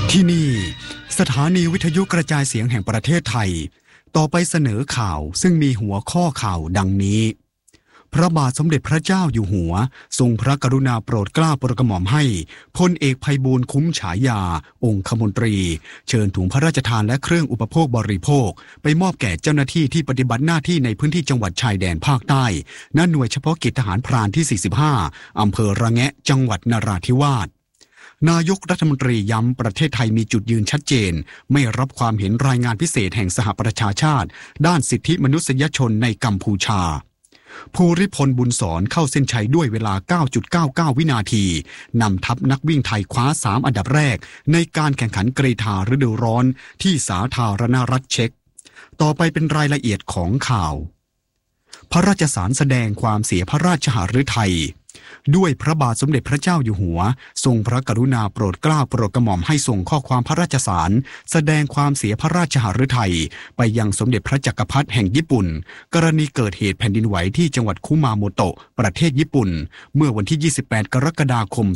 ที่นี่สถานีวิทยุกระจายเสียงแห่งประเทศไทยต่อไปเสนอข่าวซึ่งมีหัวข้อข่าวดังนี้พระบาทสมเด็จพระเจ้าอยู่หัวทรงพระกรุณาโปรดเกล้าโปรดกระหม่อมให้พลเอกไพบูลย์คุ้มฉายาองคมนตรีเชิญถุงพระราชทานและเครื่องอุปโภคบริโภคไปมอบแก่เจ้าหน้าที่ที่ปฏิบัติหน้าที่ในพื้นที่จังหวัดชายแดนภาคใต้ณหน่วยเฉพาะกิจทหารพรานที่45อำเภอระแงะจังหวัดนราธิวาสนายกรัฐมนตรีย้ำประเทศไทยมีจุดยืนชัดเจนไม่รับความเห็นรายงานพิเศษแห่งสหประชาชาติด้านสิทธิมนุษยชนในกัมพูชาภูริพลบุญสอนเข้าเส้นชัยด้วยเวลา 9.99 วินาทีนำทัพนักวิ่งไทยคว้า3อันดับแรกในการแข่งขันกรีฑาฤดูร้อนที่สาธารณรัฐเช็กต่อไปเป็นรายละเอียดของข่าวพระราชสารแสดงความเสียพระราชหฤทัยด้วยพระบาทสมเด็จพระเจ้าอยู่หัวทรงพระกรุณาโปรดเกล้าโปรดกระหม่อมให้ส่งข้อความพระราชสารแสดงความเสียพระราชหฤทัยไปยังสมเด็จพระจักรพรรดิแห่งญี่ปุ่นกรณีเกิดเหตุแผ่นดินไหวที่จังหวัดคุมาโมโตะประเทศญี่ปุ่นเมื่อวันที่ 28 กรกฎาคม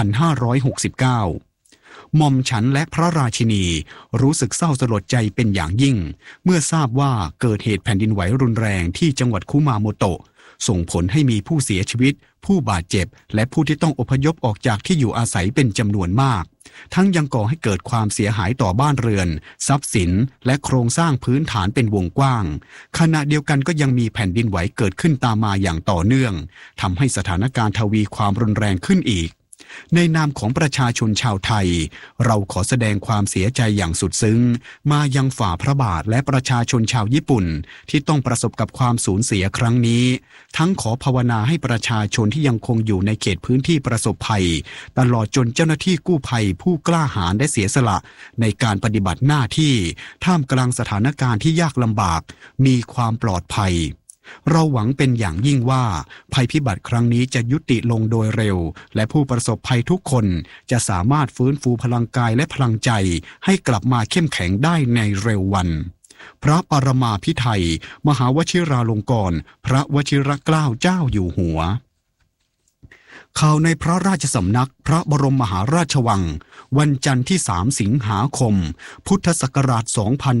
2569หม่อมฉันและพระราชินีรู้สึกเศร้าสลดใจเป็นอย่างยิ่งเมื่อทราบว่าเกิดเหตุแผ่นดินไหวรุนแรงที่จังหวัดคุมาโมโตะส่งผลให้มีผู้เสียชีวิตผู้บาดเจ็บและผู้ที่ต้องอพยพออกจากที่อยู่อาศัยเป็นจำนวนมากทั้งยังก่อให้เกิดความเสียหายต่อบ้านเรือนทรัพย์สินและโครงสร้างพื้นฐานเป็นวงกว้างขณะเดียวกันก็ยังมีแผ่นดินไหวเกิดขึ้นตามมาอย่างต่อเนื่องทำให้สถานการณ์ทวีความรุนแรงขึ้นอีกในนามของประชาชนชาวไทยเราขอแสดงความเสียใจอย่างสุดซึ้งมายังฝ่าพระบาทและประชาชนชาวญี่ปุ่นที่ต้องประสบกับความสูญเสียครั้งนี้ทั้งขอภาวนาให้ประชาชนที่ยังคงอยู่ในเขตพื้นที่ประสบภัยตลอดจนเจ้าหน้าที่กู้ภัยผู้กล้าหาญและเสียสละในการปฏิบัติหน้าที่ท่ามกลางสถานการณ์ที่ยากลำบากมีความปลอดภัยเราหวังเป็นอย่างยิ่งว่าภัยพิบัติครั้งนี้จะยุติลงโดยเร็วและผู้ประสบภัยทุกคนจะสามารถฟื้นฟูพลังกายและพลังใจให้กลับมาเข้มแข็งได้ในเร็ววันพระปรมาภิไธยมหาวชิราลงกรณ์พระวชิรเกล้าเจ้าอยู่หัวข่าวในพระราชสำนักพระบรมมหาราชวังวันจันทร์ที่3 สิงหาคมพุทธศักราช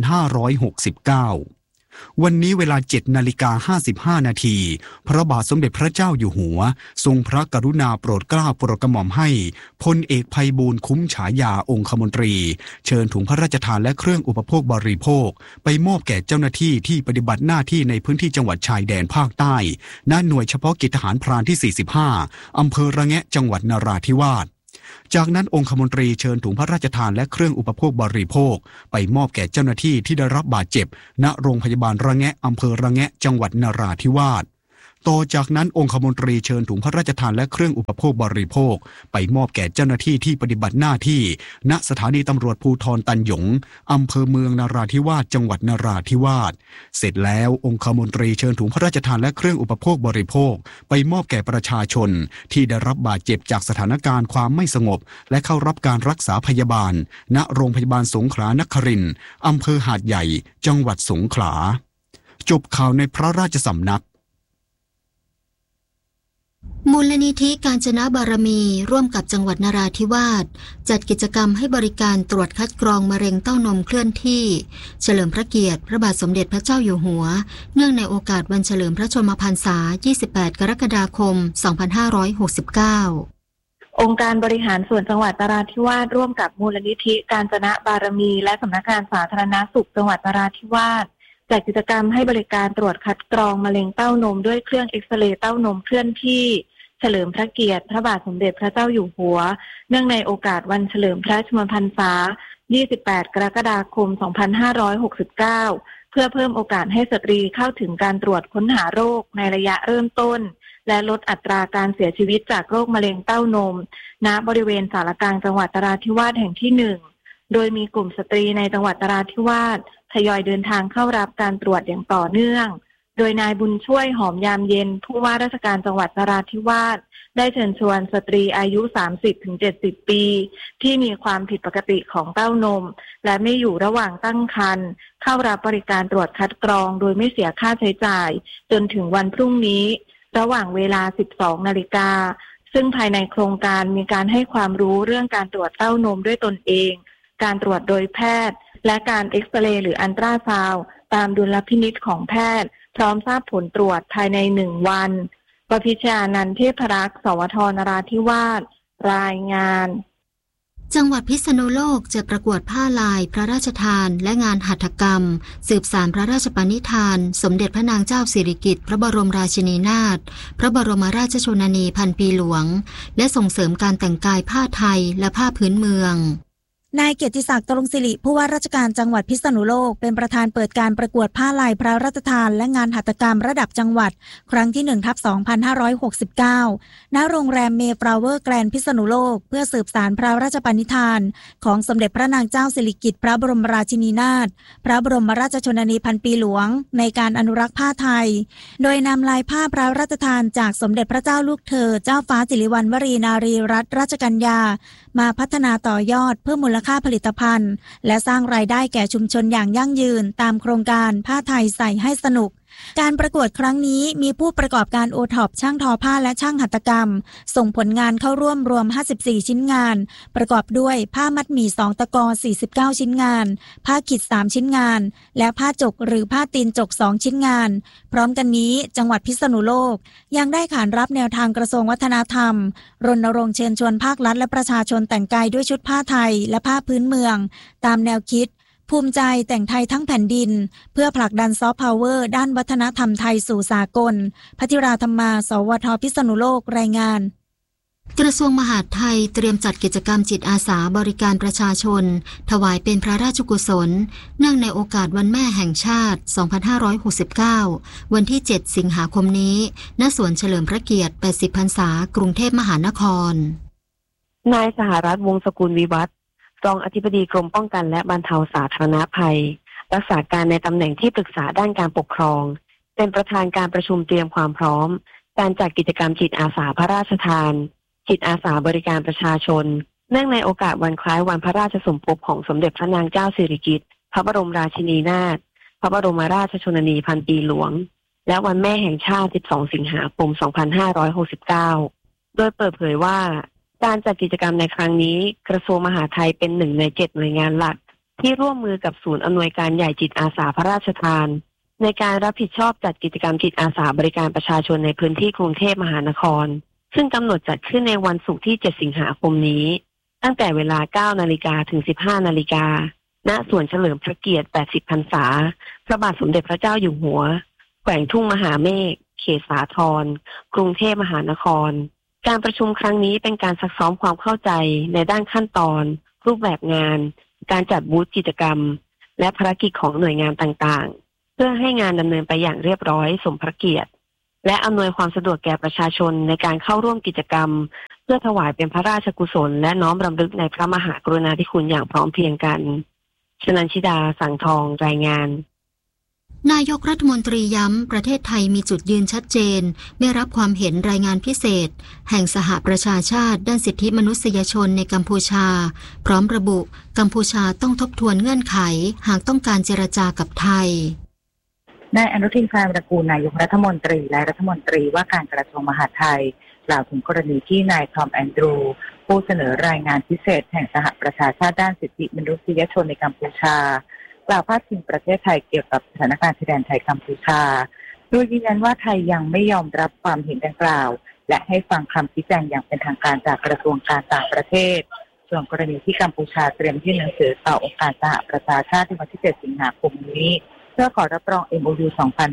2569วันนี้เวลา 7:55 นาทีพระบาทสมเด็จพระเจ้าอยู่หัวทรงพระกรุณาโปรดเกล้าโปรดกระหม่อมให้พลเอกไพบูลย์คุ้มฉายาองคมนตรีเชิญถุงพระราชทานและเครื่องอุปโภคบริโภคไปมอบแก่เจ้าหน้าที่ที่ปฏิบัติหน้าที่ในพื้นที่จังหวัดชายแดนภาคใต้ณหน่วยเฉพาะกิจทหารพรานที่45อำเภอระแงะจังหวัดนราธิวาสจากนั้นองคมนตรีเชิญถุงพระราชทานและเครื่องอุปโภคบริโภคไปมอบแก่เจ้าหน้าที่ที่ได้รับบาดเจ็บณโรงพยาบาลระแงะอำเภอระแงะจังหวัดนราธิวาสต่อจากนั้นองคมนตรีเชิญถุงพระราชทานและเครื่องอุปโภคบริโภคไปมอบแก่เจ้าหน้าที่ที่ปฏิบัติหน้าที่ณสถานีตำรวจภูธรตันหยงอำเภอเมืองนราธิวาสจังหวัดนราธิวาสเสร็จแล้วองคมนตรีเชิญถุงพระราชทานและเครื่องอุปโภคบริโภคไปมอบแก่ประชาชนที่ได้รับบาดเจ็บจากสถานการณ์ความไม่สงบและเข้ารับการรักษาพยาบาลณโรงพยาบาลสงขลานครินทร์อำเภอหาดใหญ่จังหวัดสงขลาจบข่าวในพระราชสำนักมูลนิธิกาญจนบารมีร่วมกับจังหวัดนราธิวาสจัดกิจกรรมให้บริการตรวจคัดกรองมะเร็งเต้านมเคลื่อนที่เฉลิมพระเกียรติพระบาทสมเด็จพระเจ้าอยู่หัวเนื่องในโอกาสวันเฉลิมพระชนมพรรษา 28 กรกฎาคม 2569 องค์การบริหารส่วนจังหวัดนราธิวาสร่วมกับมูลนิธิกาญจนบารมีและสำนักงานสาธารณสุขจังหวัดนราธิวาสจัดกิจกรรมให้บริการตรวจคัดกรองมะเร็งเต้านมด้วยเครื่องเอ็กซเรย์เต้านมเคลื่อนที่เฉลิมพระเกียรติพระบาทสมเด็จพระเจ้าอยู่หัวเนื่องในโอกาสวันเฉลิมพระชนมพรรษา 28 กรกฎาคม 2569 เพื่อเพิ่มโอกาสให้สตรีเข้าถึงการตรวจค้นหาโรคในระยะเริ่มต้นและลดอัตราการเสียชีวิตจากโรคมะเร็งเต้านมณบริเวณศาลกลางจังหวัดนราธิวาสแห่งที่ 1โดยมีกลุ่มสตรีในจังหวัดนราธิวาสทยอยเดินทางเข้ารับการตรวจอย่างต่อเนื่องโดยนายบุญช่วยหอมยามเย็นผู้ว่าราชการจังหวัดนราธิวาสได้เชิญชวนสตรีอายุ 30-70 ปีที่มีความผิดปกติของเต้านมและไม่อยู่ระหว่างตั้งครรภ์เข้ารับบริการตรวจคัดกรองโดยไม่เสียค่าใช้จ่ายจนถึงวันพรุ่งนี้ระหว่างเวลา 12 นาฬิกาซึ่งภายในโครงการมีการให้ความรู้เรื่องการตรวจเต้านมด้วยตนเองการตรวจโดยแพทย์และการเอ็กซเรย์หรืออัลตราซาวด์ตามดุลพินิจของแพทย์พร้อมทราบผลตรวจภายใน1 วันประพิชญานันท์ เทพรักษ์ สวท นราธิวาสรายงานจังหวัดพิษณุโลกจะประกวดผ้าลายพระราชทานและงานหัตถกรรมสืบสานพระราชปณิธานสมเด็จพระนางเจ้าสิริกิติ์พระบรมราชินีนาถพระบรมราชชนนีพันปีหลวงและส่งเสริมการแต่งกายผ้าไทยและผ้าพื้นเมืองนายเกียรติศักดิ์ ตรงศิริผู้ว่าราชการจังหวัดพิษณุโลกเป็นประธานเปิดการประกวดผ้าลายพระราชทานและงานหัตถกรรมระดับจังหวัดครั้งที่ 1/2569 ณ โรงแรมเมย์ฟลาวเวอร์แกรนด์พิษณุโลกเพื่อสืบสานพระราชปณิธานของสมเด็จพระนางเจ้าสิริกิติ์พระบรมราชินีนาถพระบรมราชชนนีพันปีหลวงในการอนุรักษ์ผ้าไทยโดยนำลายผ้าพระราชทานจากสมเด็จพระเจ้าลูกเธอเจ้าฟ้าสิริวัณวรีนารีรัตนราชกัญญามาพัฒนาต่อยอดเพื่อมูลค่าผลิตภัณฑ์และสร้างรายได้แก่ชุมชนอย่างยั่งยืนตามโครงการผ้าไทยใส่ให้สนุกการประกวดครั้งนี้มีผู้ประกอบการโอท็อปช่างทอผ้าและช่างหัตถกรรมส่งผลงานเข้าร่วมรวม54ชิ้นงานประกอบด้วยผ้ามัดหมี่2ตะกอ49ชิ้นงานผ้าขิด3ชิ้นงานและผ้าจกหรือผ้าตีนจก2ชิ้นงานพร้อมกันนี้จังหวัดพิษณุโลกยังได้ขานรับแนวทางกระทรวงวัฒนธรรมรณรงค์เชิญชวนภาครัฐและประชาชนแต่งกายด้วยชุดผ้าไทยและผ้าพื้นเมืองตามแนวคิดภูมิใจแต่งไทยทั้งแผ่นดินเพื่อผลักดันซอฟต์พาวเวอร์ด้านวัฒนธรรมไทยสู่สากลภัทริราธรรมาสวทพิษณุโลกรายงานกระทรวงมหาดไทยเตรียมจัดกิจกรรมจิตอาสาบริการประชาชนถวายเป็นพระราชกุศลเนื่องในโอกาสวันแม่แห่งชาติ 2569 วันที่ 7 สิงหาคมนี้ณสวนเฉลิมพระเกียรติ 80 พรรษากรุงเทพมหานครนายสหรัฐวงศ์สกุลวิวัฒน์รองอธิบดีกรมป้องกันและบรรเทาสาธารณภัยรักษาการในตำแหน่งที่ปรึกษาด้านการปกครองเป็นประธานการประชุมเตรียมความพร้อมการจัดกิจกรรมจิตอาสาพระราชทานจิตอาสาบริการประชาชนเนื่องในโอกาสวันคล้ายวันพระราชสมภพของสมเด็จพระนางเจ้าสิริกิติ์พระบรมราชินีนาถพระบรมราชชนนีพันปีหลวงและวันแม่แห่งชาติ 12 สิงหาคม 2569 โดยเปิดเผยว่าการจัดกิจกรรมในครั้งนี้กระทรวงมหาดไทยเป็น1 ใน 7 หน่วยงานหลักที่ร่วมมือกับศูนย์อำนวยการใหญ่จิตอาสาพระราชทานในการรับผิดชอบจัดกิจกรรมจิตอาสาบริการประชาชนในพื้นที่กรุงเทพมหานครซึ่งกำหนดจัดขึ้นในวันศุกร์ที่ 7 สิงหาคมนี้ตั้งแต่เวลา 9 นาฬิกาถึง 15 นาฬิกาณสวนเฉลิมพระเกียรติ 80 พรรษาพระบาทสมเด็จพระเจ้าอยู่หัวแขวงทุ่งมหาเมฆเขตสาทรกรุงเทพมหานครการประชุมครั้งนี้เป็นการซักซ้อมความเข้าใจในด้านขั้นตอนรูปแบบงานการจัดบูธกิจกรรมและภารกิจของหน่วยงานต่างๆเพื่อให้งานดำเนินไปอย่างเรียบร้อยสมพระเกียรติและอำนวยความสะดวกแก่ประชาชนในการเข้าร่วมกิจกรรมเพื่อถวายเป็นพระราชกุศลและน้อมรำลึกในพระมหากรุณาธิคุณอย่างพร้อมเพรียงกันชนันชิดาสังทองรายงานนายกรัฐมนตรีย้ำประเทศไทยมีจุดยืนชัดเจนไม่รับความเห็นรายงานพิเศษแห่งสหประชาชาติด้านสิทธิมนุษยชนในกัมพูชาพร้อมระบุกัมพูชาต้องทบทวนเงื่อนไขหากต้องการเจรจากับไทยนายอนุทิน ชาญวิรากูลนายกรัฐมนตรีและรัฐมนตรีว่าการกระทรวงมหาดไทยกล่าวถึงกรณีที่นายทอมแอนดรูผู้เสนอรายงานพิเศษแห่งสหประชาชาติด้านสิทธิมนุษยชนในกัมพูชากล่าวพาดพิงประเทศไทยเกี่ยวกับสถานการณ์ชายแดนไทยกัมพูชาโดยยืนยันว่าไทยยังไม่ยอมรับความเห็นดังกล่าวและให้ฟังคำชี้แจงอย่างเป็นทางการจากกระทรวงการต่างประเทศส่วนกรณีที่กัมพูชาเตรียมยื่นหนังสือต่อองค์การสหประชาชาติในวันที่ 7 สิงหาคมนี้เพื่อขอรับรอง MOU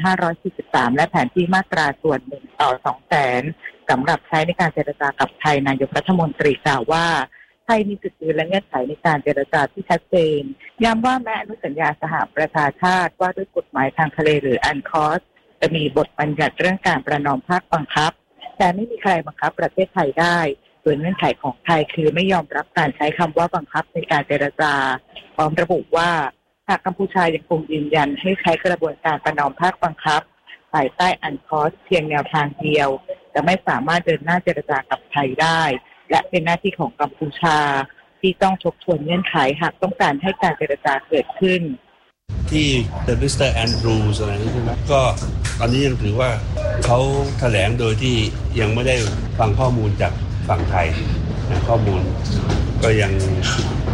2543 และแผนที่มาตราส่วน 1 ต่อ 200,000 สำหรับใช้ในการเจรจากับไทยนายกรัฐมนตรีกล่าวว่าไทยมีจุดยืนและเงื่อนไขในการเจรจาที่ชัดเจนย้ำว่าแม้อนุสัญญาสหประชาชาติว่าด้วยกฎหมายทางทะเลหรืออันคอสจะมีบทบัญญัติเรื่องการประนอมภาคบังคับแต่ไม่มีใครบังคับประเทศไทยได้ส่วนเงื่อนไขของไทยคือไม่ยอมรับการใช้คำว่าบังคับในการเจรจาพร้อมระบุว่าหากกัมพูชายังคงยืนยันให้ใช้กระบวนการประนอมภาคบังคับภายใต้อันคอสเพียงแนวทางเดียวจะไม่สามารถเดินหน้าเจรจากับไทยได้และเป็นหน้าที่ของกัมพูชาที่ต้องทบทวนเงื่อนไขหากต้องการให้การเจรจาเกิดขึ้นที่มิสเตอร์แอนดรูส์อะไรนี้ใช่ไหมก็ตอนนี้ยังถือว่าเขาแถลงโดยที่ยังไม่ได้ฟังข้อมูลจากฝั่งไทยนะข้อมูลก็ยัง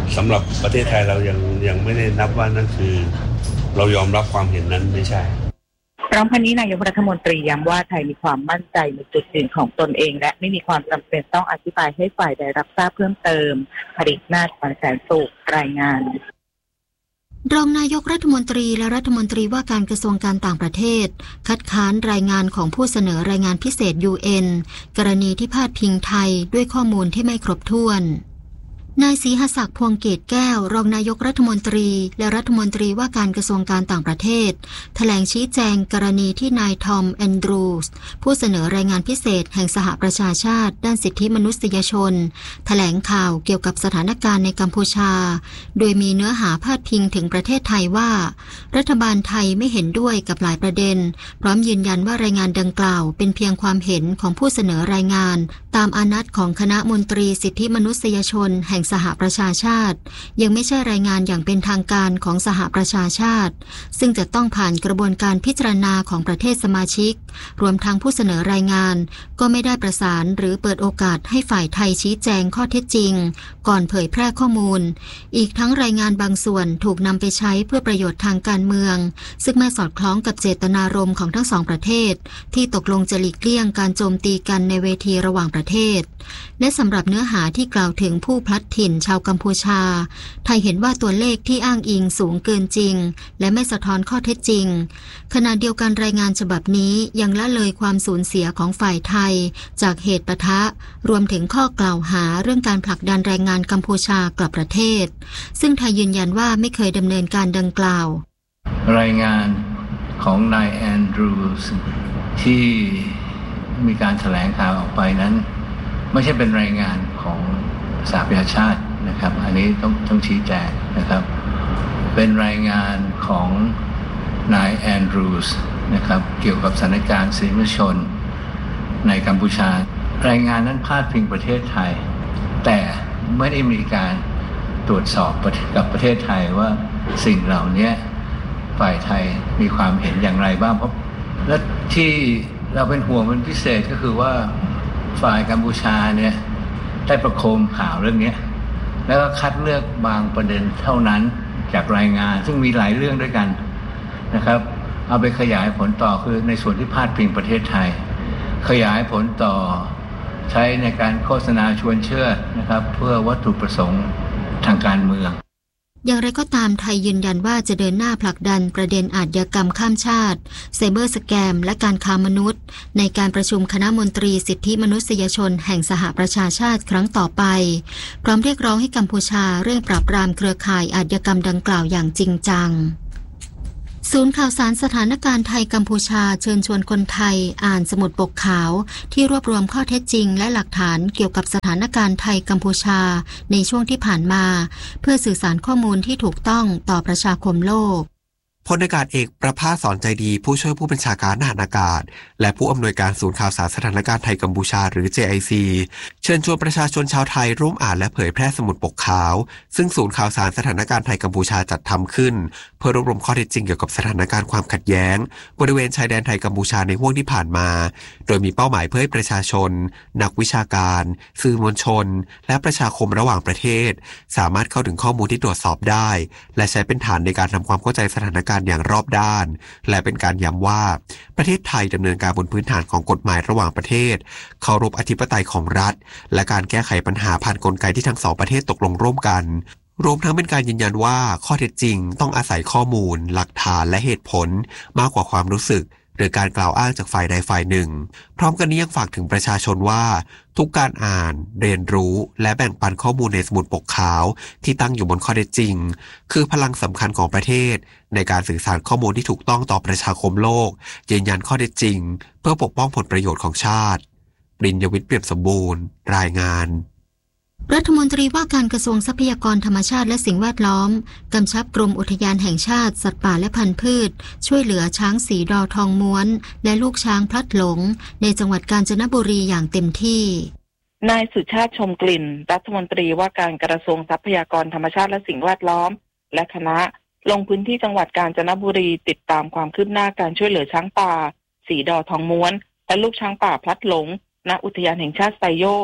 สำหรับประเทศไทยเรายังไม่ได้นับว่านั่นคือเรายอมรับความเห็นนั้นไม่ใช่พร้อมกันนี้นายกรัฐมนตรีย้ำว่าไทยมีความมั่นใจในจุดยืนของตนเองและไม่มีความจำเป็นต้องอธิบายให้ฝ่ายใดรับทราบเพิ่มเติมผลิตนาฏ แสนสุขรายงานรองนายกรัฐมนตรีและรัฐมนตรีว่าการกระทรวงการต่างประเทศคัดค้านรายงานของผู้เสนอรายงานพิเศษ UN กรณีที่พาดพิงไทยด้วยข้อมูลที่ไม่ครบถ้วนนายศรีหศักดิ์พวงเกตแก้วรองนายกรัฐมนตรีและรัฐมนตรีว่าการกระทรวงการต่างประเทศแถลงชี้แจงกรณีที่นายทอมแอนดรูส์ผู้เสนอรายงานพิเศษแห่งสหประชาชาติด้านสิทธิมนุษยชนแถลงข่าวเกี่ยวกับสถานการณ์ในกัมพูชาโดยมีเนื้อหาพาดพิงถึงประเทศไทยว่ารัฐบาลไทยไม่เห็นด้วยกับหลายประเด็นพร้อมยืนยันว่ารายงานดังกล่าวเป็นเพียงความเห็นของผู้เสนอรายงานตามอานัตของคณะมนตรีสิทธิมนุษยชนแห่งสหประชาชาติยังไม่ใช่รายงานอย่างเป็นทางการของสหประชาชาติซึ่งจะต้องผ่านกระบวนการพิจารณาของประเทศสมาชิกรวมทั้งผู้เสนอรายงานก็ไม่ได้ประสานหรือเปิดโอกาสให้ฝ่ายไทยชี้แจงข้อเท็จจริงก่อนเผยแพร่ข้อมูลอีกทั้งรายงานบางส่วนถูกนำไปใช้เพื่อประโยชน์ทางการเมืองซึ่งไม่สอดคล้องกับเจตนารมณ์ของทั้งสองประเทศที่ตกลงจะหลีกเลี่ยงการโจมตีกันในเวทีระหว่างประเทศและสำหรับเนื้อหาที่กล่าวถึงผู้พลัดถิ่นชาวกัมพูชาไทยเห็นว่าตัวเลขที่อ้างอิงสูงเกินจริงและไม่สะท้อนข้อเท็จจริงขณะเดียวกันรายงานฉบับนี้ยังละเลยความสูญเสียของฝ่ายไทยจากเหตุปะทะรวมถึงข้อกล่าวหาเรื่องการผลักดันแรงงานกัมพูชากลับประเทศซึ่งไทยยืนยันว่าไม่เคยดำเนินการดังกล่าวรายงานของนายแอนดรูส์ที่มีการแถลงข่าวออกไปนั้นไม่ใช่เป็นรายงานของสหประชาชาตินะครับอันนี้ต้องชี้แจงนะครับเป็นรายงานของนายแอนดรูส์นะครับเกี่ยวกับสถานการณ์สิทธิมนุษยชนในกัมพูชารายงานนั้นพาดพิงประเทศไทยแต่ไม่ได้มีการตรวจสอบกับประเทศไทยว่าสิ่งเหล่านี้ฝ่ายไทยมีความเห็นอย่างไรบ้างเพราะและที่เราเป็นห่วงเป็นพิเศษก็คือว่าฝ่ายกัมพูชาเนี่ยได้ประโคมข่าวเรื่องนี้แล้วก็คัดเลือกบางประเด็นเท่านั้นจากรายงานซึ่งมีหลายเรื่องด้วยกันนะครับเอาไปขยายผลต่อคือในส่วนที่พาดพิงประเทศไทยขยายผลต่อใช้ในการโฆษณาชวนเชื่อนะครับเพื่อวัตถุประสงค์ทางการเมืองอย่างไรก็ตามไทยยืนยันว่าจะเดินหน้าผลักดันประเด็นอาชญากรรมข้ามชาติไซเบอร์สแกมและการค้ามนุษย์ในการประชุมคณะมนตรีสิทธิมนุษยชนแห่งสหประชาชาติครั้งต่อไปพร้อมเรียกร้องให้กัมพูชาเร่งปราบปรามเครือข่ายอาชญากรรมดังกล่าวอย่างจริงจังศูนย์ข่าวสารสถานการณ์ไทยกัมพูชาเชิญชวนคนไทยอ่านสมุดปกขาวที่รวบรวมข้อเท็จจริงและหลักฐานเกี่ยวกับสถานการณ์ไทยกัมพูชาในช่วงที่ผ่านมาเพื่อสื่อสารข้อมูลที่ถูกต้องต่อประชาคมโลกพลอากาศเอกประภาสสอนใจดีผู้ช่วยผู้บัญชาการทหารอากาศและผู้อำนวยการศูนย์ข่าวสารสถานการณ์ไทยกัมพูชาหรือ JIC เชิญชวนประชาชนชาวไทยร่วมอ่านและเผยแพร่สมุดปกขาวซึ่งศูนย์ข่าวสารสถานการณ์ไทยกัมพูชาจัดทำขึ้นเพื่อรวบรวมข้อเท็จจริงเกี่ยวกับสถานการณ์ความขัดแย้งบริเวณชายแดนไทยกัมพูชาในห่วงที่ผ่านมาโดยมีเป้าหมายเพื่อให้ประชาชนนักวิชาการสื่อมวลชนและประชาคมระหว่างประเทศสามารถเข้าถึงข้อมูลที่ตรวจสอบได้และใช้เป็นฐานในการทำความเข้าใจสถานการณ์อย่างรอบด้านและเป็นการย้ำว่าประเทศไทยดำเนินการบนพื้นฐานของกฎหมายระหว่างประเทศเคารพอธิปไตยของรัฐและการแก้ไขปัญหาผ่านกลไกที่ทั้งสองประเทศตกลงร่วมกันรวมทั้งเป็นการยืนยันว่าข้อเท็จจริงต้องอาศัยข้อมูลหลักฐานและเหตุผลมากกว่าความรู้สึกหรือการกล่าวอ้างจากฝ่ายใดฝ่ายหนึ่งพร้อมกันนี้ยังฝากถึงประชาชนว่าทุกการอ่านเรียนรู้และแบ่งปันข้อมูลในสมุดปกขาวที่ตั้งอยู่บนข้อเท็จจริงคือพลังสำคัญของประเทศในการสื่อสารข้อมูลที่ถูกต้องต่อประชาคมโลกยืนยันข้อเท็จจริงเพื่อปกป้องผลประโยชน์ของชาติปริญญวิทย์เปี่ยมสมบูรณ์รายงานรัฐมนตรีว่าการกระทรวงทรัพยากรธรรมชาติและสิ่งแวดล้อมกำชับกรมอุทยานแห่งชาติสัตว์ป่าและพันธุ์พืชช่วยเหลือช้างสีดอทองม้วนและลูกช้างพลัดหลงในจังหวัดกาญจนบุรีอย่างเต็มที่นายสุชาติชมกลิ่นรัฐมนตรีว่าการกระทรวงทรัพยากรธรรมชาติและสิ่งแวดล้อมและคณะลงพื้นที่จังหวัดกาญจนบุรีติดตามความคืบหน้าการช่วยเหลือช้างป่าสีดอทองม้วนและลูกช้างป่าพลัดหลงณอุทยานแห่งชาติไซโยก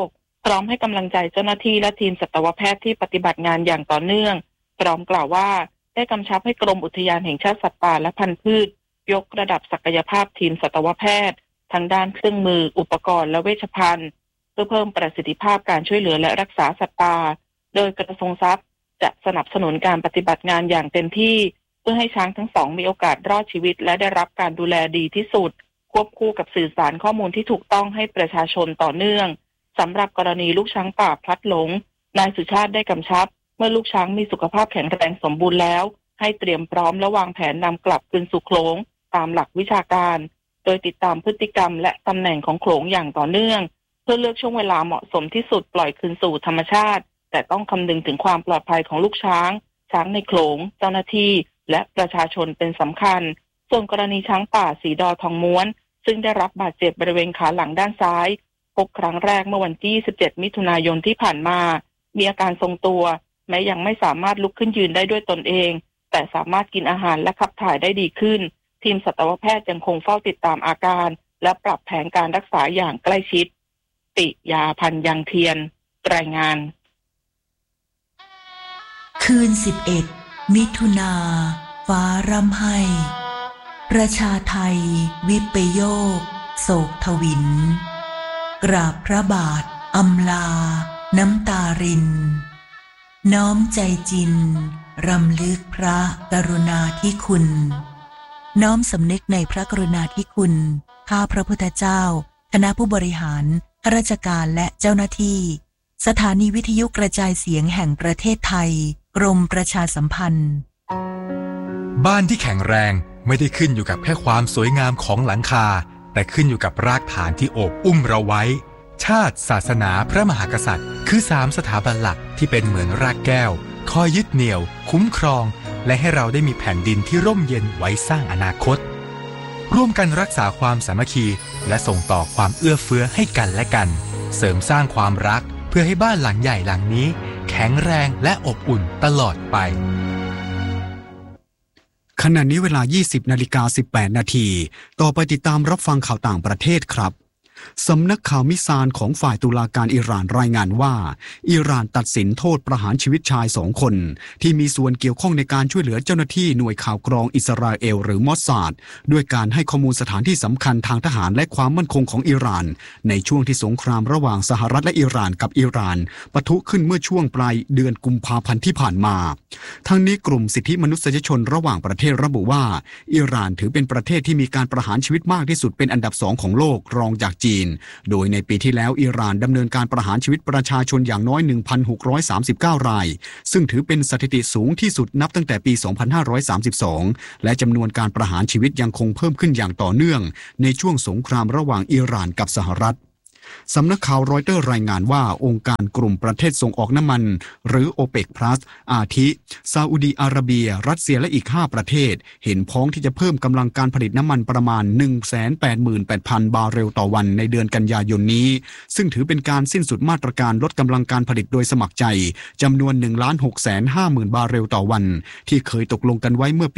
พร้อมให้กำลังใจเจ้าหน้าที่และทีมสัตวแพทย์ที่ปฏิบัติงานอย่างต่อเนื่องพร้อมกล่าวว่าได้กำชับให้กรมอุทยานแห่งชาติสัตว์ป่าและพันธุ์พืชยกระดับศักยภาพทีมสัตวแพทย์ทางด้านเครื่องมืออุปกรณ์และเวชภัณฑ์เพื่อเพิ่มประสิทธิภาพการช่วยเหลือและรักษาสัตว์ป่าโดยกระทรวงทรัพย์จะสนับสนุนการปฏิบัติงานอย่างเต็มที่เพื่อให้ช้างทั้งสองมีโอกาสรอดชีวิตและได้รับการดูแลดีที่สุดควบคู่กับสื่อสารข้อมูลที่ถูกต้องให้ประชาชนต่อเนื่องสำหรับกรณีลูกช้างป่าพลัดหลงนายสุชาติได้กำชับเมื่อลูกช้างมีสุขภาพแข็งแรงสมบูรณ์แล้วให้เตรียมพร้อมและวางแผนนำกลับคืนสู่โขลงตามหลักวิชาการโดยติดตามพฤติกรรมและตำแหน่งของโขลงอย่างต่อเนื่องเพื่อเลือกช่วงเวลาเหมาะสมที่สุดปล่อยคืนสู่ธรรมชาติแต่ต้องคำนึงถึงความปลอดภัยของลูกช้างช้างในโขลงเจ้าหน้าที่และประชาชนเป็นสำคัญส่วนกรณีช้างป่าสีดอทองม้วนซึ่งได้รับบาดเจ็บบริเวณขาหลังด้านซ้ายพบครั้งแรกเมื่อวันที่17มิถุนายนที่ผ่านมามีอาการทรงตัวแม้ยังไม่สามารถลุกขึ้นยืนได้ด้วยตนเองแต่สามารถกินอาหารและขับถ่ายได้ดีขึ้นทีมสัตวแพทย์ยังคงเฝ้าติดตามอาการและปรับแผนการรักษาอย่างใกล้ชิดติยาพันยังเทียนรายงานคืน11มิถุนาฟ้าร่ำไห้ประชาไทยวิปโยคโศกทวินกราบพระบาทอำลาน้ำตารินน้อมใจจินรำลึกพระกรุณาธิคุณน้อมสำนึกในพระกรุณาธิคุณข้าพระพุทธเจ้าคณะผู้บริหารข้าราชการและเจ้าหน้าที่สถานีวิทยุกระจายเสียงแห่งประเทศไทยกรมประชาสัมพันธ์บ้านที่แข็งแรงไม่ได้ขึ้นอยู่กับแค่ความสวยงามของหลังคาแต่ขึ้นอยู่กับรากฐานที่โอบอุ้มเราไว้ชาติศาสนาพระมหากษัตริย์คือ3สถาบันหลักที่เป็นเหมือนรากแก้วคอยยึดเหนี่ยวคุ้มครองและให้เราได้มีแผ่นดินที่ร่มเย็นไว้สร้างอนาคตร่วมกันรักษาความสามัคคีและส่งต่อความเอื้อเฟื้อให้กันและกันเสริมสร้างความรักเพื่อให้บ้านหลังใหญ่หลังนี้แข็งแรงและอบอุ่นตลอดไปขณะนี้เวลา 20:18 นาทีต่อไปติดตามรับฟังข่าวต่างประเทศครับสำนักข่าวมิซานของฝ่ายตุลาการอิหร่านรายงานว่าอิหร่านตัดสินโทษประหารชีวิตชาย2 คนที่มีส่วนเกี่ยวข้องในการช่วยเหลือเจ้าหน้าที่หน่วยข่าวกรองอิสราเอลหรือมอสซาดด้วยการให้ข้อมูลสถานที่สำคัญทางทหารและความมั่นคงของอิหร่านในช่วงที่สงครามระหว่างสหรัฐและอิหร่านกับอิหร่านปะทุขึ้นเมื่อช่วงปลายเดือนกุมภาพันธ์ที่ผ่านมาทั้งนี้กลุ่มสิทธิมนุษยชนระหว่างประเทศระบุว่าอิหร่านถือเป็นประเทศที่มีการประหารชีวิตมากที่สุดเป็นอันดับ2ของโลกรองจากจีนโดยในปีที่แล้วอิหร่านดำเนินการประหารชีวิตประชาชนอย่างน้อย 1,639 รายซึ่งถือเป็นสถิติสูงที่สุดนับตั้งแต่ปี 2532 และจำนวนการประหารชีวิตยังคงเพิ่มขึ้นอย่างต่อเนื่องในช่วงสงครามระหว่างอิหร่านกับสหรัฐสำนักข่าวรอยเตอร์รายงานว่าองค์การกลุ่มประเทศส่งออกน้ำมันหรือโอเปกพลัสอาทิซาอุดีอาระเบียรัสเซียและอีก5ประเทศเห็นพ้องที่จะเพิ่มกำลังการผลิตน้ำมันประมาณ 188,000 บาร์เรลต่อวันในเดือนกันยายนนี้ซึ่งถือเป็นการสิ้นสุดมาตรการลดกำลังการผลิตโดยสมัครใจจำนวน 1,650,000 บาร์เรลต่อวันที่เคยตกลงกันไว้เมื่อปี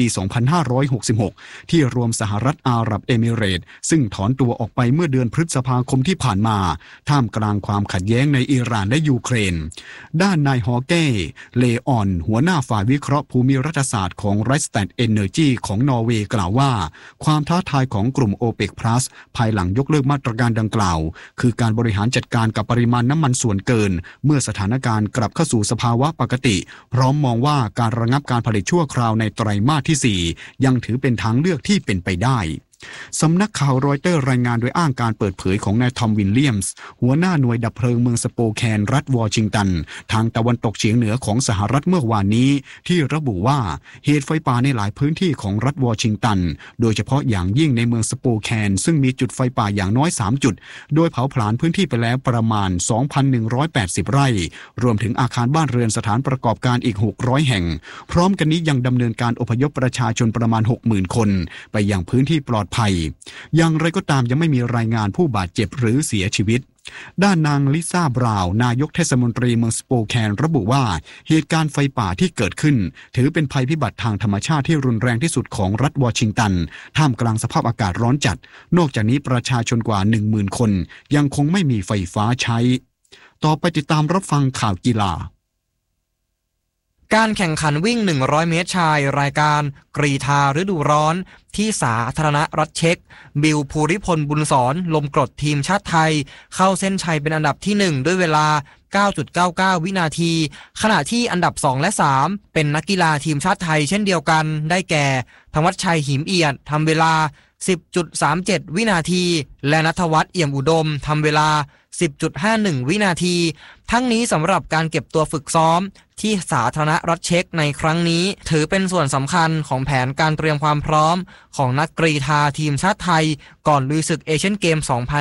2566 ที่รวมสหรัฐอาหรับเอมิเรตส์ซึ่งถอนตัวออกไปเมื่อเดือนพฤษภาคมที่ผ่านมาท่ามกลางความขัดแย้งในอิหร่านและยูเครนด้านนายฮอเก้เลออนหัวหน้าฝ่ายวิเคราะห์ภูมิรัฐศาสตร์ของ Rystad Energy ของนอร์เวย์กล่าวว่าความท้าทายของกลุ่ม OPEC Plus ภายหลังยกเลิกมาตรการดังกล่าวคือการบริหารจัดการกับปริมาณน้ำมันส่วนเกินเมื่อสถานการณ์กลับเข้าสู่สภาวะปกติพร้อมมองว่าการระงับการผลิตชั่วคราวในไตรมาสที่ 4ยังถือเป็นทางเลือกที่เป็นไปได้สำนักข่าวรอยเตอร์รายงานโดยอ้างการเปิดเผยของนายทอมวิลเลียมส์หัวหน้าหน่วยดับเพลิงเมืองสโปแคนรัฐวอชิงตันทางตะวันตกเฉียงเหนือของสหรัฐเมื่อวานนี้ที่ระบุว่าเหตุไฟป่าในหลายพื้นที่ของรัฐวอชิงตันโดยเฉพาะอย่างยิ่งในเมืองสโปแคนซึ่งมีจุดไฟป่าอย่างน้อย3จุดโดยเผาผลาญพื้นที่ไปแล้วประมาณ 2,180 ไร่รวมถึงอาคารบ้านเรือนสถานประกอบการอีก600แห่งพร้อมกันนี้ยังดำเนินการอพยพประชาชนประมาณ 60,000 คนไปยังพื้นที่ปลอดภัยอย่างไรก็ตามยังไม่มีรายงานผู้บาดเจ็บหรือเสียชีวิตด้านนางลิซ่าบราวน์นายกเทศมนตรีเมืองสโปแคนระบุว่าเหตุการณ์ไฟป่าที่เกิดขึ้นถือเป็นภัยพิบัติทางธรรมชาติที่รุนแรงที่สุดของรัฐวอชิงตันท่ามกลางสภาพอากาศร้อนจัดนอกจากนี้ประชาชนกว่า 10,000 คนยังคงไม่มีไฟฟ้าใช้ต่อไปติดตามรับฟังข่าวกีฬาการแข่งขันวิ่ง100เมตรชายรายการกรีฑาฤดูร้อนที่สาธารณรัฐเช็กบิลภูริพลบุญสอนลมกรดทีมชาติไทยเข้าเส้นชัยเป็นอันดับที่1ด้วยเวลา 9.99 วินาทีขณะที่อันดับ2และ3เป็นนักกีฬาทีมชาติไทยเช่นเดียวกันได้แก่ธวัชชัยหิมเอียดทำเวลา 10.37 วินาทีและณัฐวัฒน์เอี่ยมอุดมทำเวลา 10.51 วินาทีทั้งนี้สำหรับการเก็บตัวฝึกซ้อมที่สาธารณรัฐเช็กในครั้งนี้ถือเป็นส่วนสำคัญของแผนการเตรียมความพร้อมของนักกรีฑาทีมชาติไทยก่อนลุยศึกเอเชียนเกม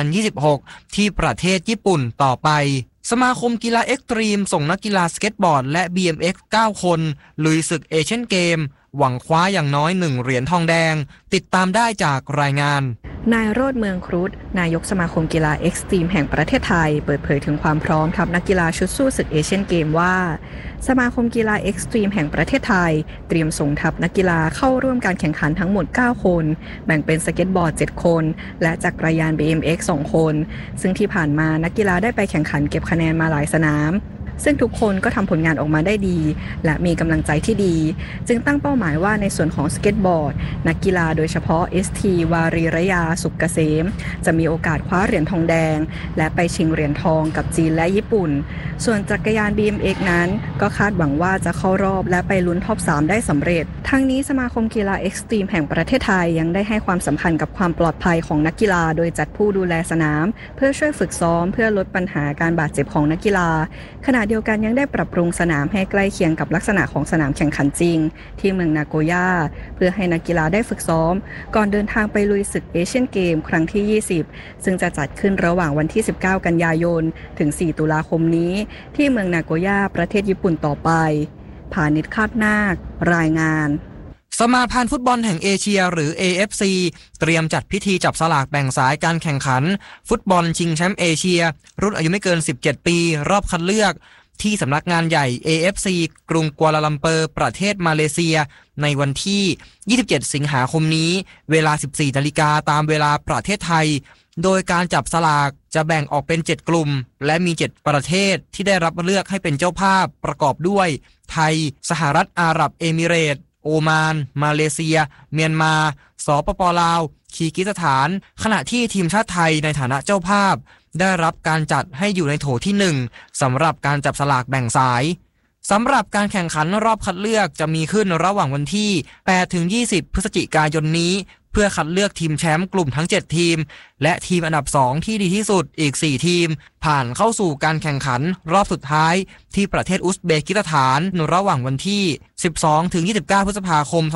2026 ที่ประเทศญี่ปุ่นต่อไปสมาคมกีฬาเอ็กซ์ตรีมส่งนักกีฬาสเก็ตบอร์ดและ BMX 9 คนลุยศึกเอเชียนเกมหวังคว้าอย่างน้อย1เหรียญทองแดงติดตามได้จากรายงานนายโรจน์เมืองครุฑนายกสมาคมกีฬาเอ็กซ์ตรีมแห่งประเทศไทยเปิดเผยถึงความพร้อมทัพนักกีฬาชุดสู้ศึกเอเชียนเกมว่าสมาคมกีฬาเอ็กซ์ตรีมแห่งประเทศไทยเตรียมส่งทัพนักกีฬาเข้าร่วมการแข่งขันทั้งหมด9คนแบ่งเป็นสเก็ตบอร์ด7คนและจักรยาน BMX 2คนซึ่งที่ผ่านมานักกีฬาได้ไปแข่งขันเก็บคะแนนมาหลายสนามซึ่งทุกคนก็ทำผลงานออกมาได้ดีและมีกำลังใจที่ดีจึงตั้งเป้าหมายว่าในส่วนของสเก็ตบอร์ดนักกีฬาโดยเฉพาะ ST วารีระยาสุกเกษมจะมีโอกาสคว้าเหรียญทองแดงและไปชิงเหรียญทองกับจีนและญี่ปุ่นส่วนจักรยาน BMX นั้นก็คาดหวังว่าจะเข้ารอบและไปลุ้นท็อป 3 ได้สำเร็จทั้งนี้สมาคมกีฬาเอ็กซ์ตรีมแห่งประเทศไทยยังได้ให้ความสำคัญกับความปลอดภัยของนักกีฬาโดยจัดผู้ดูแลสนามเพื่อช่วยฝึกซ้อมเพื่อลดปัญหาการบาดเจ็บของนักกีฬาขณะเดียวกันยังได้ปรับปรุงสนามให้ใกล้เคียงกับลักษณะของสนามแข่งขันจริงที่เมืองนาโกย่าเพื่อให้นักกีฬาได้ฝึกซ้อมก่อนเดินทางไปลุยศึกเอเชียนเกมครั้งที่20ซึ่งจะจัดขึ้นระหว่างวันที่19กันยายนถึง4ตุลาคมนี้ที่เมืองนาโกย่าประเทศญี่ปุ่นต่อไปพานิช คาดนาครายงานสมาพันธ์ฟุตบอลแห่งเอเชียหรือ AFC เตรียมจัดพิธีจับสลากแบ่งสายการแข่งขันฟุตบอลชิงแชมป์เอเชียรุ่นอายุไม่เกิน17ปีรอบคัดเลือกที่สำนักงานใหญ่ AFC กรุงกัวลาลัมเปอร์ประเทศมาเลเซียในวันที่27สิงหาคมนี้เวลา 14 นาฬิกาตามเวลาประเทศไทยโดยการจับสลากจะแบ่งออกเป็น7กลุ่มและมี7ประเทศที่ได้รับเลือกให้เป็นเจ้าภาพประกอบด้วยไทยสหรัฐอาหรับเอมิเรตส์โอมานมาเลเซียเมียนมาสปป.ลาวคีร์กิสถานขณะที่ทีมชาติไทยในฐานะเจ้าภาพได้รับการจัดให้อยู่ในโถที่1สำหรับการจับสลากแบ่งสายสำหรับการแข่งขันรอบคัดเลือกจะมีขึ้นระหว่างวันที่8ถึง20พฤศจิกายนนี้เพื่อคัดเลือกทีมแชมป์กลุ่มทั้ง7ทีมและทีมอันดับ2ที่ดีที่สุดอีก4ทีมผ่านเข้าสู่การแข่งขันรอบสุดท้ายที่ประเทศอุซเบกิสถานระหว่างวันที่12ถึง29พฤษภาคม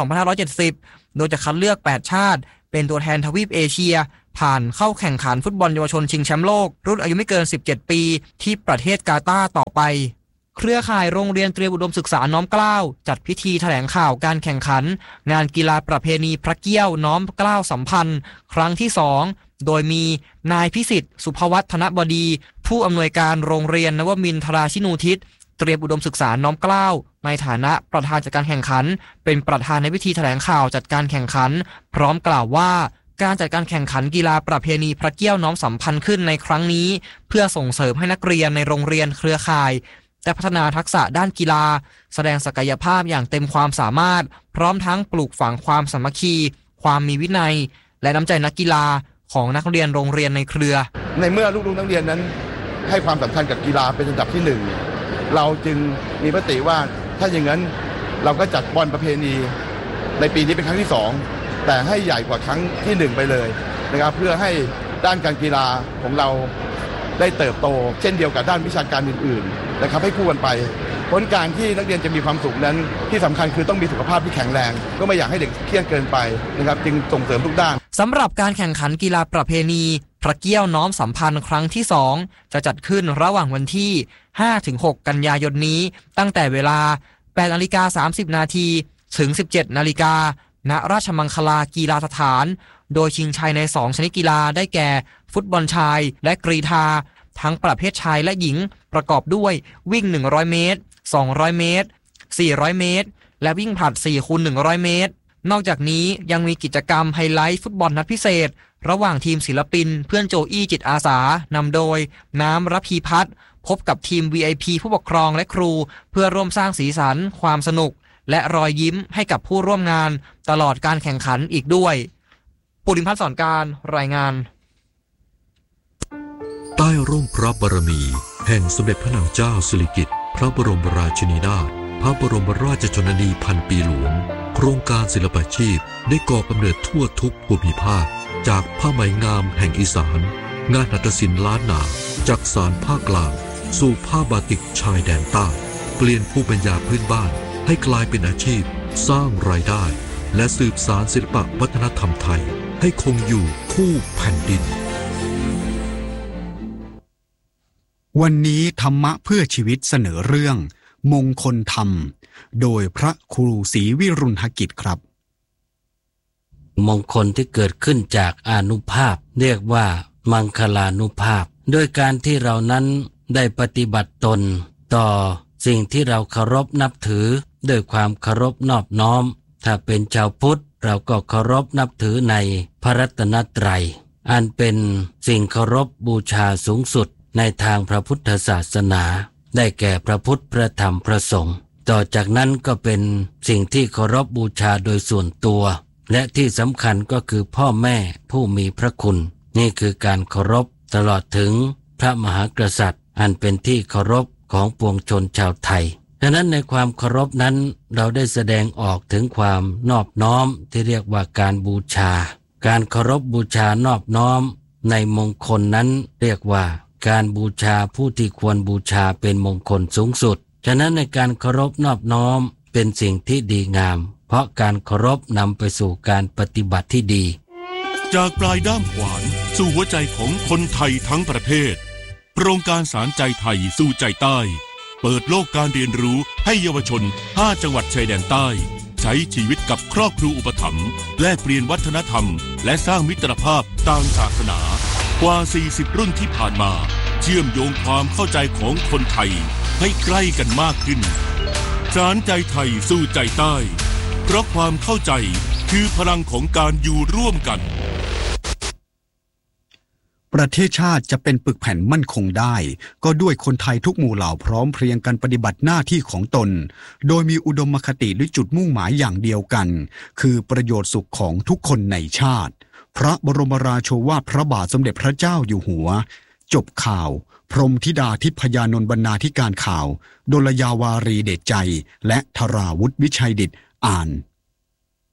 2570โดยจะคัดเลือก8ชาติเป็นตัวแทนทวีปเอเชียผ่านเข้าแข่งขันฟุตบอลเยาวชนชิงแชมป์โลกรุ่นอายุไม่เกิน17ปีที่ประเทศกาตาร์ต่อไปเครือข่ายโรงเรียนเตรียมอุดมศึกษาน้อมเกล้าจัดพิธีแถลงข่าวการแข่งขันงานกีฬาประเพณีพระเกี้ยวน้อมเกล้าสัมพันธ์ครั้งที่2โดยมีนายพิสิทธิ์สุภวัฒนบดีผู้อำนวยการโรงเรียนนวมินทราชินูทิศเตรียมอุดมศึกษาน้อมเกล้าในฐานะประธานจัดการแข่งขันเป็นประธานในพิธีแถลงข่าวจัดการแข่งขันพร้อมกล่าวว่าการจัดการแข่งขันกีฬาประเพณีพระเกี้ยวน้อมสัมพันธ์ขึ้นในครั้งนี้เพื่อส่งเสริมให้นักเรียนในโรงเรียนเครือข่ายได้พัฒนาทักษะด้านกีฬาแสดงศักยภาพอย่างเต็มความสามารถพร้อมทั้งปลูกฝังความสามัคคีความมีวินัยและน้ำใจนักกีฬาของนักเรียนโรงเรียนในเครือในเมื่อลูกๆนักเรียนนั้นให้ความสำคัญกับกีฬาเป็นอันดับที่1เราจึงมีมติว่าถ้าอย่างนั้นเราก็จัดบอลประเพณีในปีนี้เป็นครั้งที่2แต่ให้ใหญ่กว่าครั้งที่1ไปเลยนะครับเพื่อให้ด้านการกีฬาของเราได้เติบโตเช่นเดียวกับด้านวิชาการอื่นๆนะครับให้คู่กันไปผลการที่นักเรียนจะมีความสุขนั้นที่สำคัญคือต้องมีสุขภาพที่แข็งแรงก็ไม่อยากให้เด็กเครียดเกินไปนะครับจึงส่งเสริมทุกด้านสำหรับการแข่งขันกีฬาประเพณีพระเกี้ยวน้อมสัมพันธ์ครั้งที่2จะจัดขึ้นระหว่างวันที่5ถึง6กันยายนนี้ตั้งแต่เวลา 8:30 น.ถึง 17:00 น.ณราชมังคลากีฬาสถานโดยชิงชัยใน2ชนิดกีฬาได้แก่ฟุตบอลชายและกรีฑาทั้งประเภทชายและหญิงประกอบด้วยวิ่ง100เมตร200เมตร400เมตรและวิ่งผลัด 4x100 เมตรนอกจากนี้ยังมีกิจกรรมไฮไลท์ฟุตบอลนัดพิเศษระหว่างทีมศิลปินเพื่อนโจอี้จิตอาสานำโดยน้ำระพีพัฒน์พบกับทีม VIP ผู้ปกครองและครูเพื่อร่วมสร้างสีสันความสนุกและรอยยิ้มให้กับผู้ร่วมงานตลอดการแข่งขันอีกด้วยปุริพัฒน์สอนการรายงานใต้ร่มพระบารมีแห่งสมเด็จพระนางเจ้าสิริกิติ์พระบรมราชินีนาถพระบรมราชชนนีพันปีหลวงโครงการศิลปาชีพได้ก่อกำเนิดทั่วทุกภูมิภาคจากผ้าไหมงามแห่งอีสานงานหัตถศิลป์ล้านนาจากสานภาคกลางสู่ผ้าบาติกชายแดนใต้เปลี่ยนภูมิปัญญาพื้นบ้านให้กลายเป็นอาชีพสร้างรายได้และสืบสานศิลปวัฒนธรรมไทยให้คงอยู่คู่แผ่นดินวันนี้ธรรมะเพื่อชีวิตเสนอเรื่องมงคลธรรมโดยพระครูศรีวิรุณหกิจครับมงคลที่เกิดขึ้นจากอานุภาพเรียกว่ามังคลานุภาพโดยการที่เรานั้นได้ปฏิบัติตนต่อสิ่งที่เราเคารพนับถือด้วยความเคารพนอบน้อมถ้าเป็นชาวพุทธเราก็เคารพนับถือในพระรัตนตรัยอันเป็นสิ่งเคารพบูชาสูงสุดในทางพระพุทธศาสนาได้แก่พระพุทธพระธรรมพระสงฆ์ต่อจากนั้นก็เป็นสิ่งที่เคารพบูชาโดยส่วนตัวและที่สำคัญก็คือพ่อแม่ผู้มีพระคุณนี่คือการเคารพตลอดถึงพระมหากษัตริย์อันเป็นที่เคารพของปวงชนชาวไทยดังนั้นในความเคารพนั้นเราได้แสดงออกถึงความนอบน้อมที่เรียกว่าการบูชาการเคารพบูชานอบน้อมในมงคลนั้นเรียกว่าการบูชาผู้ที่ควรบูชาเป็นมงคลสูงสุดฉะนั้นในการเคารพนอบน้อมเป็นสิ่งที่ดีงามเพราะการเคารพนำไปสู่การปฏิบัติที่ดีจากปลายด้ามขวานสู่หัวใจของคนไทยทั้งประเทศโครงการสารใจไทยสู่ใจใต้เปิดโลกการเรียนรู้ให้เยาวชน5จังหวัดชายแดนใต้ใช้ชีวิตกับครอบครัวอุปถัมภ์แลกเปลี่ยนวัฒนธรรมและสร้างมิตรภาพทางศาสนากว่า40รุ่นที่ผ่านมาเชื่อมโยงความเข้าใจของคนไทยให้ใกล้กันมากขึ้นสารใจไทยสู่ใจใต้เพราะความเข้าใจคือพลังของการอยู่ร่วมกันประเทศชาติจะเป็นปึกแผ่นมั่นคงได้ก็ด้วยคนไทยทุกหมู่เหล่าพร้อมเพรียงกันปฏิบัติหน้าที่ของตนโดยมีอุดมคติหรือจุดมุ่งหมายอย่างเดียวกันคือประโยชน์สุขของทุกคนในชาติพระบรมราโชวาทพระบาทสมเด็จพระเจ้าอยู่หัวจบข่าวพรหมธิดาทิพยานนท์บรรณาธิการข่าวดลยาวารีเดชใจและธราวุฒิวิชัยดิษฐ์อ่าน